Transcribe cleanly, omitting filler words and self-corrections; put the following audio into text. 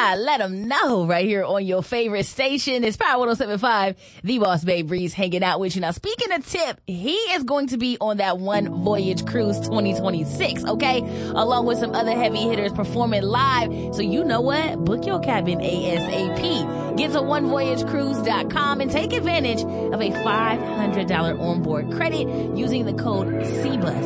Let them know right here on your favorite station. It's Power 107.5, the Boss Babe Breeze hanging out with you. Now, speaking of Tip, he is going to be on that One Voyage Cruise 2026, okay? Along with some other heavy hitters performing live. So you know what? Book your cabin ASAP. Get to onevoyagecruise.com and take advantage of a $500 onboard credit using the code CBUS.